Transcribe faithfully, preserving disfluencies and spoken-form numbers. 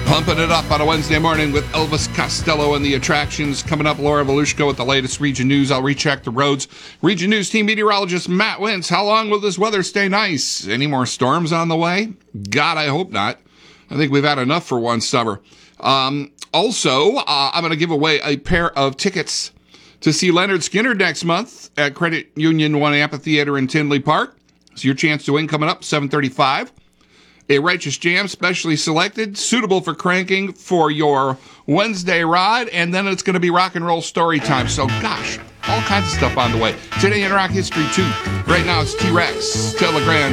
Pumping it up on a Wednesday morning with Elvis Costello and the attractions. Coming up, Laura Volushko with the latest region news. I'll recheck the roads. Region News team meteorologist Matt Wentz. How long will this weather stay nice? Any more storms on the way? God, I hope not. I think we've had enough for one summer. Um, also, uh, I'm going to give away a pair of tickets to see Leonard Skinner next month at Credit Union One Amphitheater in Tinley Park. It's your chance to win coming up, seven thirty-five. A Righteous Jam specially selected, suitable for cranking for your Wednesday ride, and then it's going to be rock and roll story time. So, gosh, all kinds of stuff on the way. Today in rock history, too. Right now, it's T-Rex, Telegram.